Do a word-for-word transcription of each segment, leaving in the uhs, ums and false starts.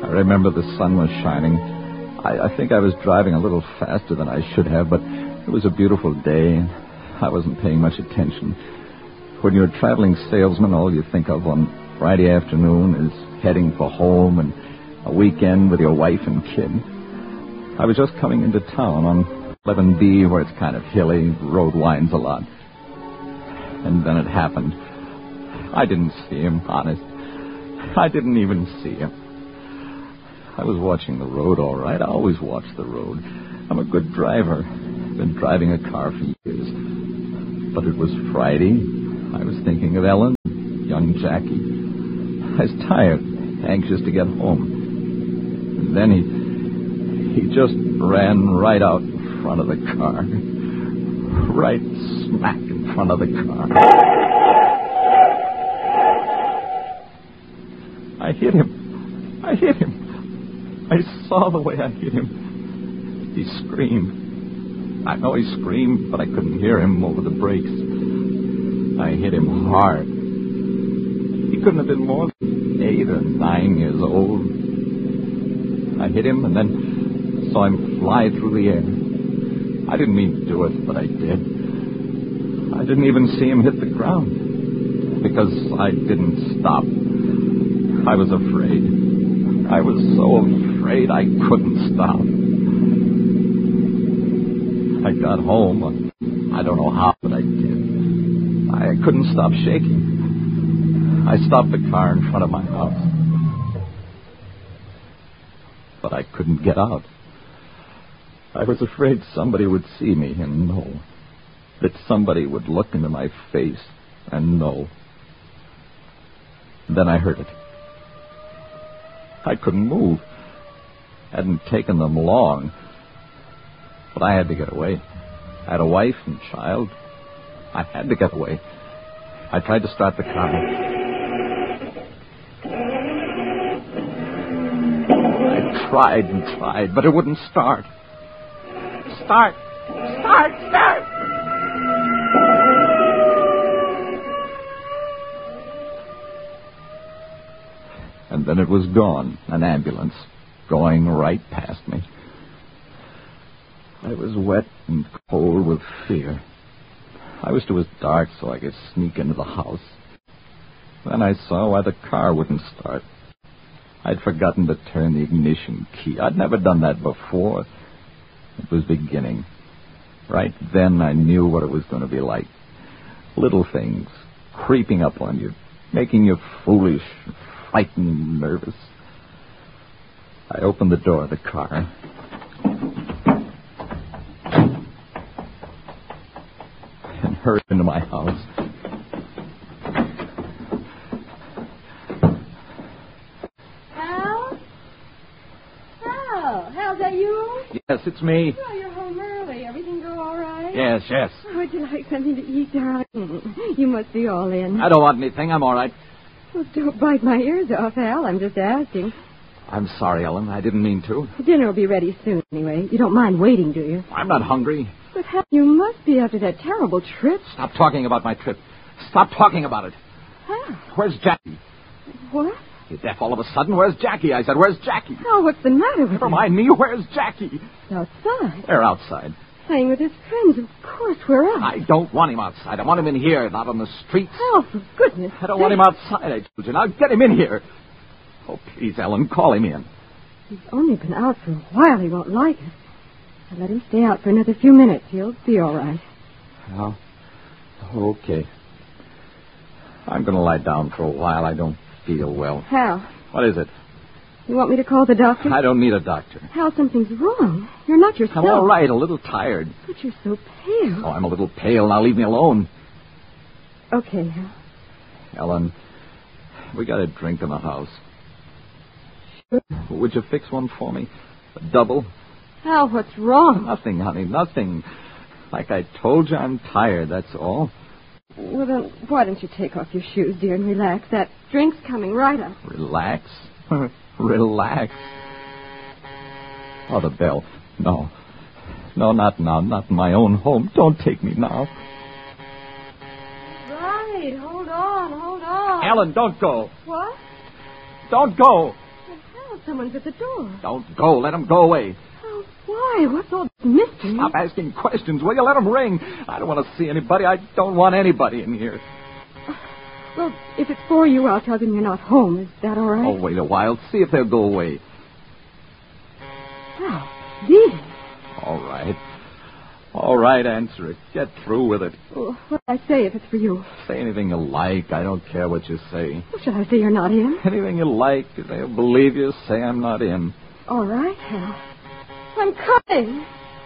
I remember the sun was shining. I, I think I was driving a little faster than I should have, but it was a beautiful day, and I wasn't paying much attention. When you're a traveling salesman, all you think of on Friday afternoon is heading for home and a weekend with your wife and kid. I was just coming into town on eleven B, where it's kind of hilly, the road winds a lot. And then it happened. I didn't see him, honest. I didn't even see him. I was watching the road, all right. I always watch the road. I'm a good driver. I've been driving a car for years. But it was Friday. I was thinking of Ellen, young Jackie. I was tired, anxious to get home. And then he, he just ran right out in front of the car. Right smack in front of the car. I hit him. I hit him. I saw the way I hit him. He screamed. I know he screamed, but I couldn't hear him over the brakes. I hit him hard. He couldn't have been more than eight or nine years old. I hit him and then saw him fly through the air. I didn't mean to do it, but I did. I didn't even see him hit the ground because I didn't stop. I was afraid. I was so afraid I couldn't stop. I got home. I don't know how, but I did. I couldn't stop shaking. I stopped the car in front of my house. But I couldn't get out. I was afraid somebody would see me and know. That somebody would look into my face and know. Then I heard it. I couldn't move. Hadn't taken them long. But I had to get away. I had a wife and child. I had to get away. I tried to start the car. I tried and tried, but it wouldn't start. Start! Start! Start! And then it was gone, an ambulance, going right past me. I was wet and cold with fear. I wished it was dark so I could sneak into the house. Then I saw why the car wouldn't start. I'd forgotten to turn the ignition key. I'd never done that before. It was beginning. Right then I knew what it was going to be like. Little things creeping up on you, making you foolish, frightened and nervous. I opened the door of the car. And hurried into my house. Hal? Hal? Hal, is that you? Yes, it's me. Oh, you're home early. Everything go all right? Yes, yes. Would you like something to eat, darling? You must be all in. I don't want anything. I'm all right. Well, don't bite my ears off, Hal. I'm just asking. I'm sorry, Ellen. I didn't mean to. Dinner will be ready soon, anyway. You don't mind waiting, do you? I'm not hungry. But, Hal, you must be after that terrible trip. Stop talking about my trip. Stop talking about it. Hal? Where's Jackie? What? You're deaf all of a sudden. Where's Jackie? I said, where's Jackie? Hal, what's the matter with Never him? mind me. Where's Jackie? Outside. They're outside. Playing with his friends. Of course, we're out. I don't want him outside. I want him in here, not on the streets. Hal, for goodness I don't want him outside, I told you. Now get him in here. Oh, please, Ellen, call him in. He's only been out for a while. He won't like it. I'll let him stay out for another few minutes. He'll be all right. Well, okay. I'm going to lie down for a while. I don't feel well. Hal, What is it? you want me to call the doctor? I don't need a doctor. Hal, something's wrong. You're not yourself. I'm all right, a little tired. But you're so pale. Oh, I'm a little pale. Now leave me alone. Okay, Hal. Ellen, we got a drink in the house. Would you fix one for me? A double? Hal, what's wrong? Nothing, honey, nothing. Like I told you, I'm tired, that's all. Well, then, why don't you take off your shoes, dear, and relax? That drink's coming right up. Relax? Relax. Oh, the bell. No. No, not now. Not in my own home. Don't take me now. Right. Hold on. Hold on. Ellen, don't go. What? Don't go. But Hal, someone's at the door. Don't go. Let him go away. Oh, why? What's all this mystery? Stop asking questions, will you? Let him ring. I don't want to see anybody. I don't want anybody in here. Well, if it's for you, I'll tell them you're not home. Is that all right? Oh, wait a while. See if they'll go away. Well, dear. All right. All right, answer it. Get through with it. Oh, what'll I say if it's for you? Say anything you like. I don't care what you say. Well, should I say you're not in? Anything you like. If they'll believe you, say I'm not in. All right, Hal. I'm coming.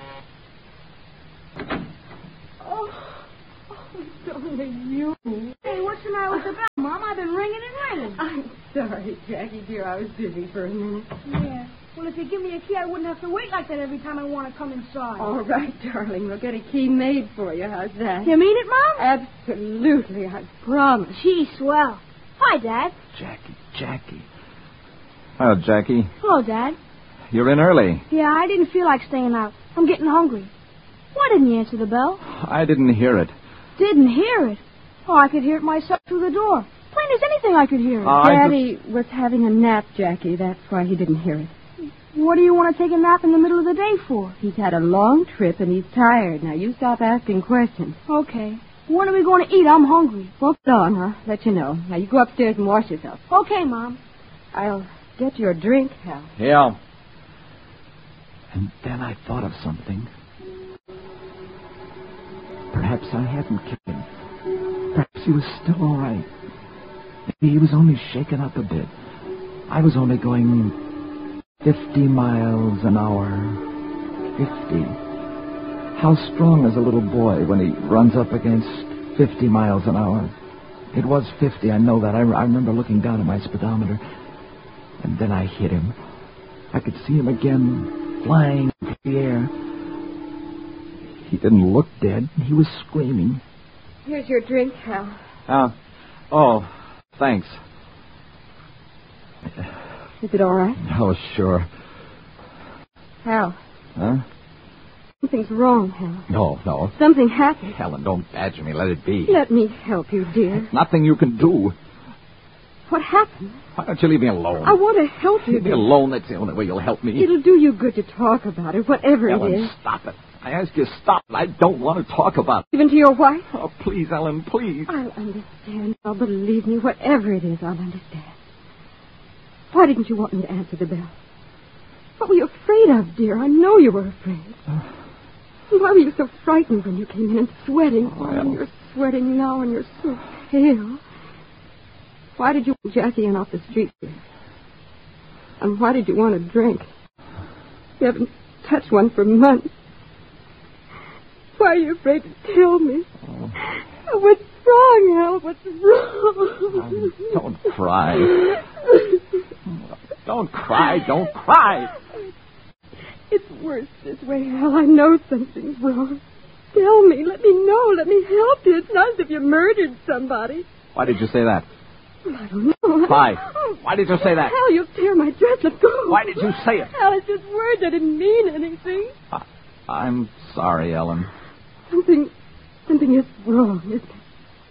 Oh, oh, it's only you. Hey, what's the matter with the bell, Mom? I've been ringing and ringing. I'm sorry, Jackie, dear. I was busy for a minute. Yeah. Well, if you give me a key, I wouldn't have to wait like that every time I want to come inside. All right, darling. We'll get a key made for you. How's that? You mean it, Mom? Absolutely. I promise. Gee, swell. Hi, Dad. Jackie, Jackie. Oh, Jackie. Hello, Dad. You're in early. Yeah, I didn't feel like staying out. I'm getting hungry. Why didn't you answer the bell? I didn't hear it. Didn't hear it? Oh, I could hear it myself through the door. Plain as anything I could hear it. Uh, Daddy just... was having a nap, Jackie. That's why he didn't hear it. What do you want to take a nap in the middle of the day for? He's had a long trip and he's tired. Now, you stop asking questions. Okay. When are we going to eat? I'm hungry. Well, go on, huh? Let you know. Now, you go upstairs and wash yourself. Okay, Mom. I'll get you a drink, Hal. Yeah. And then I thought of something. Perhaps I hadn't killed him. Perhaps he was still all right. Maybe he was only shaken up a bit. I was only going fifty miles an hour. Fifty. How strong is a little boy when he runs up against fifty miles an hour? It was fifty, I know that. I, I remember looking down at my speedometer. And then I hit him. I could see him again, flying through the air. He didn't look dead. He was screaming. Here's your drink, Hal. Uh, oh, thanks. Is it all right? Oh, sure. Hal. Huh? Something's wrong, Hal. No, no. Something happened. Helen, don't badger me. Let it be. Let me help you, dear. Nothing you can do. What happened? Why don't you leave me alone? I want to help you. Leave me alone. That's the only way you'll help me. It'll do you good to talk about it, whatever Ellen, it is. Stop it. I ask you stop. I don't want to talk about it. Even to your wife? Oh, please, Ellen, please. I'll understand. I'll believe me. Whatever it is, I'll understand. Why didn't you want me to answer the bell? What were you afraid of, dear? I know you were afraid. Uh, Why were you so frightened when you came in and sweating? Well... Oh, you're sweating now and you're so pale. Why did you want Jackie in off the street, dear? And why did you want a drink? You haven't touched one for months. Why are you afraid to tell me? Oh. What's wrong, Al? What's wrong? Oh, don't cry. Don't cry. Don't cry. It's worse this way, Al. I know something's wrong. Tell me. Let me know. Let me help you. It's not as if you murdered somebody. Why did you say that? Well, I don't know. Why? Why did you say that? Al, you'll tear my dress. Let go. Why did you say it? Al, it's just words. I didn't mean anything. I, I'm sorry, Ellen. Something, something is wrong, isn't it?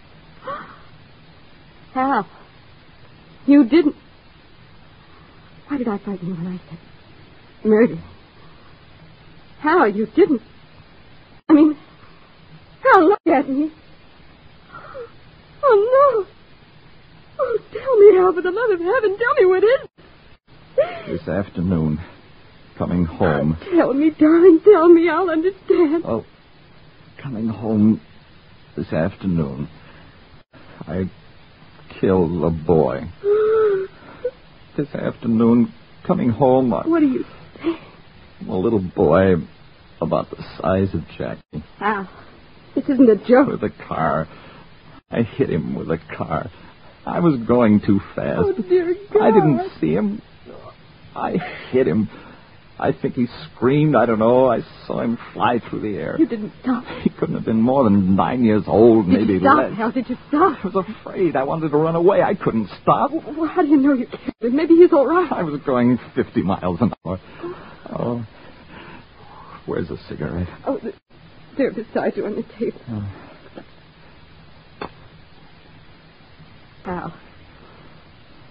Al, you didn't. Why did I frighten you when I said murder? Hal, you didn't. I mean, Hal, look at me. Oh, no. Oh, tell me, Hal, for the love of heaven, tell me what is it? This afternoon, coming home. Oh, tell me, darling, tell me. I'll understand. Oh, coming home this afternoon, I killed a boy. This afternoon, coming home, I... What are you saying? A little boy about the size of Jackie. Hal, this isn't a joke. With a car. I hit him with a car. I was going too fast. Oh, dear God. I didn't see him. I hit him. I think he screamed. I don't know. I saw him fly through the air. You didn't stop. He couldn't have been more than nine years old, Did maybe you stop, less. Hal? Did you stop? I was afraid. I wanted to run away. I couldn't stop. Well, how do you know you killed him? Maybe he's all right. I was going fifty miles an hour. Oh. Where's a cigarette? Oh, they're beside you on the table. Oh. Hal,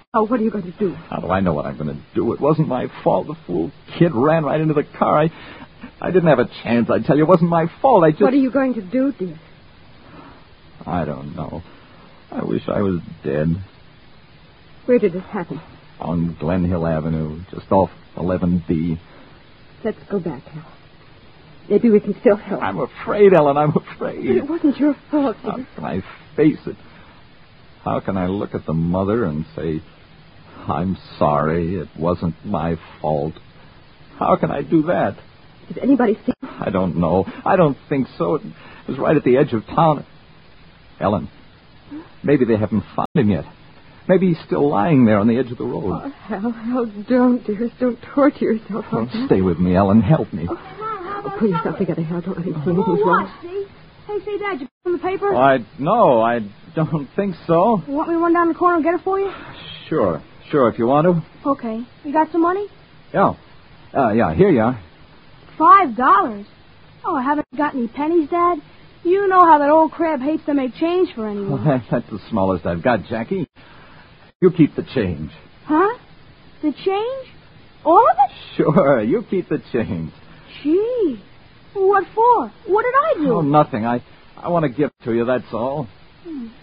Oh, what are you going to do? How do I know what I'm going to do? It wasn't my fault. The fool kid ran right into the car. I, I didn't have a chance. I tell you, it wasn't my fault. I just... What are you going to do, dear? I don't know. I wish I was dead. Where did this happen? On Glen Hill Avenue, just off eleven B. Let's go back, Hal. Maybe we can still help. I'm afraid, Ellen. I'm afraid. But it wasn't your fault, How dear. can I face it? How can I look at the mother and say, I'm sorry, it wasn't my fault? How can I do that? Did anybody see him? I don't know. I don't think so. It was right at the edge of town. Ellen, maybe they haven't found him yet. Maybe he's still lying there on the edge of the road. Oh, Hal, Hal, don't, dearest. Don't torture yourself Oh, like that. stay with me, Ellen. Help me. Come on, how Oh, about pull some- yourself together, Hal. Don't let him see Oh, anything's what, wrong. Steve? Hey, say, Dad, you put in the paper? I no, I don't think so. You want me to run down the corner and get it for you? Sure, sure, if you want to. Okay. You got some money? Yeah, uh, yeah. Here you are. Five dollars. Oh, I haven't got any pennies, Dad. You know how that old crab hates to make change for Well, anyone. that- that's the smallest I've got, Jackie. You keep the change. Huh? The change? All of it? Sure, you keep the change. Gee. What for? What did I do? Oh, nothing. I I want to give it to you. That's all. Hmm.